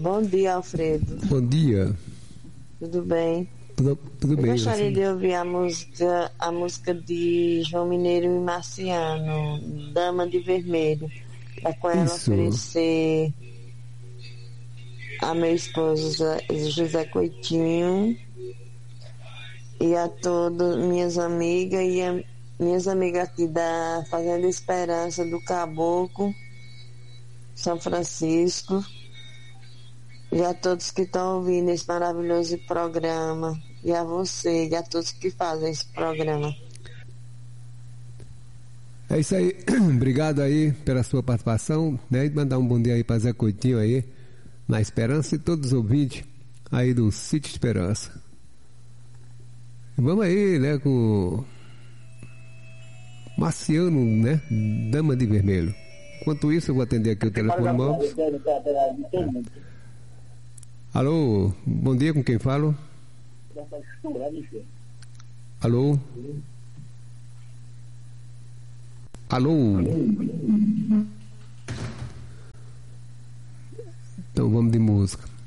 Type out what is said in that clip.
Bom dia, Alfredo. Bom dia. Tudo bem? Tudo bem. Eu gostaria assim. de ouvir a música de João Mineiro e Marciano, Dama de Vermelho, para com ela Isso. oferecer a meu esposo José Coitinho e a todas minhas amigas minhas amigas aqui da Fazenda Esperança do Caboclo, São Francisco, e a todos que estão ouvindo esse maravilhoso programa, e a você, e a todos que fazem esse programa. É isso aí. Obrigado aí pela sua participação, né? E mandar um bom dia aí para Zé Coutinho aí, na Esperança, e todos os ouvintes aí do Sítio Esperança. E vamos aí, né, com Marciano, né? Dama de Vermelho. Enquanto isso, eu vou atender aqui o telefone móvel. Alô, bom dia, com quem falo? Alô? Alô? Então vamos de música.